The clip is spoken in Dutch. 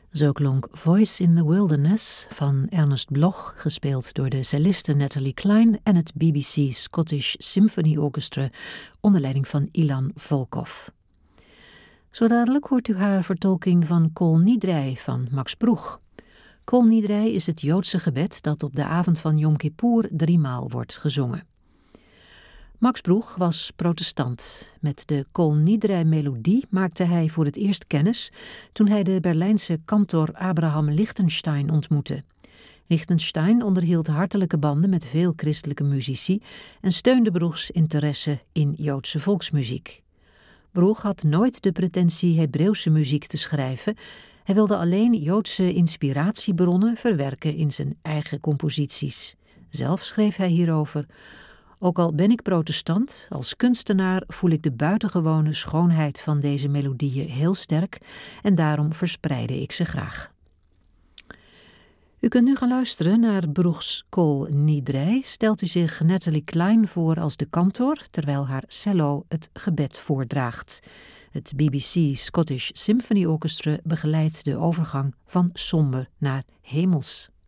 Zo klonk Voice in the Wilderness van Ernest Bloch, gespeeld door de celliste Natalie Cline en het BBC Scottish Symphony Orchestra onder leiding van Ilan Volkov. Zo dadelijk hoort u haar vertolking van Kol Nidrei van Max Broeg. Kol Nidrei is het Joodse gebed dat op de avond van Yom Kippur 3 maal wordt gezongen. Max Broeg was protestant. Met de Kol Nidrei-melodie maakte hij voor het eerst kennis toen hij de Berlijnse kantor Abraham Lichtenstein ontmoette. Lichtenstein onderhield hartelijke banden met veel christelijke muzici en steunde Broegs interesse in Joodse volksmuziek. Broeg had nooit de pretentie Hebreeuwse muziek te schrijven. Hij wilde alleen Joodse inspiratiebronnen verwerken in zijn eigen composities. Zelf schreef hij hierover: ook al ben ik protestant, als kunstenaar voel ik de buitengewone schoonheid van deze melodieën heel sterk en daarom verspreide ik ze graag. U kunt nu gaan luisteren naar Broegs Kol Nidrei. Stelt u zich Natalie Cline voor als de kantor, terwijl haar cello het gebed voordraagt. Het BBC Scottish Symphony Orchestra begeleidt de overgang van somber naar hemels.